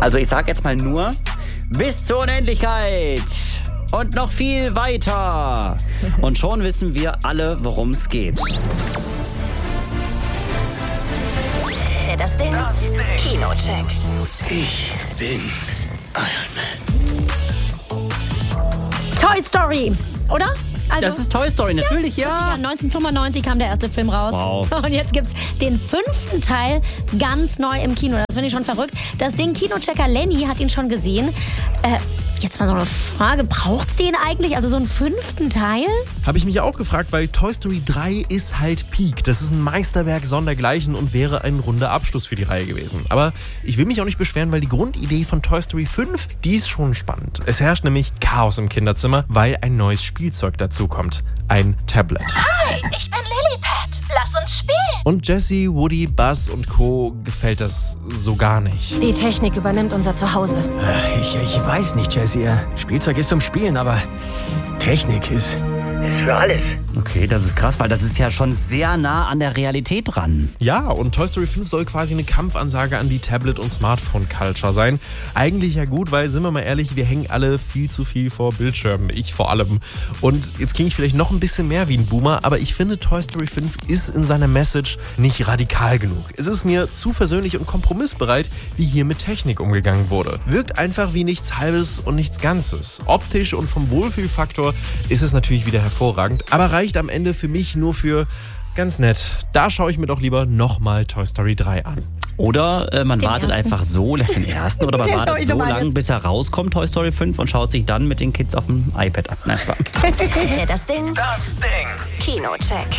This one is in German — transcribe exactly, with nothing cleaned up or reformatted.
Also ich sag jetzt mal nur, bis zur Unendlichkeit und noch viel weiter. Und schon wissen wir alle, worum es geht. Der Das Ding, Das Ding. Kinocheck. Ich bin Iron Man. Toy Story, oder? Also, Das ist Toy Story, natürlich, ja. neunzehnhundertfünfundneunzig kam der erste Film raus. Wow. Und jetzt gibt's den fünften Teil ganz neu im Kino. Das finde ich schon verrückt. Das Ding Kinochecker Lenny hat ihn schon gesehen. Äh, jetzt mal so eine Frage, braucht's den eigentlich? Also so einen fünften Teil? Habe ich mich auch gefragt, weil Toy Story drei ist halt Peak. Das ist ein Meisterwerk sondergleichen und wäre ein runder Abschluss für die Reihe gewesen. Aber ich will mich auch nicht beschweren, weil die Grundidee von Toy Story fünf, die ist schon spannend. Es herrscht nämlich Chaos im Kinderzimmer, weil ein neues Spielzeug dazu kommt. Ein Tablet. Hi, ich bin Lilliput. Lass uns spielen. Und Jessie, Woody, Buzz und Co. gefällt das so gar nicht. Die Technik übernimmt unser Zuhause. Ich, ich weiß nicht, Jessie. Spielzeug ist zum Spielen, aber Technik ist, ist für alles. Okay, das ist krass, weil das ist ja schon sehr nah an der Realität dran. Ja, und Toy Story fünf soll quasi eine Kampfansage an die Tablet- und Smartphone-Culture sein. Eigentlich ja gut, weil, sind wir mal ehrlich, wir hängen alle viel zu viel vor Bildschirmen. Ich vor allem. Und jetzt klinge ich vielleicht noch ein bisschen mehr wie ein Boomer, aber ich finde, Toy Story fünf ist in seiner Message nicht radikal genug. Es ist mir zu versöhnlich und kompromissbereit, wie hier mit Technik umgegangen wurde. Wirkt einfach wie nichts Halbes und nichts Ganzes. Optisch und vom Wohlfühlfaktor ist es natürlich wieder hervorragend, aber reicht am Ende für mich nur für ganz nett. Da schaue ich mir doch lieber nochmal Toy Story drei an. Oder äh, man Den wartet ersten. einfach so, den ersten, oder man Den schau wartet ich so doch mal lange, jetzt. bis er rauskommt, Toy Story fünf, und schaut sich dann mit den Kids auf dem iPad an. Nein, Spaß. Der Das Ding, Das Ding. Kinocheck.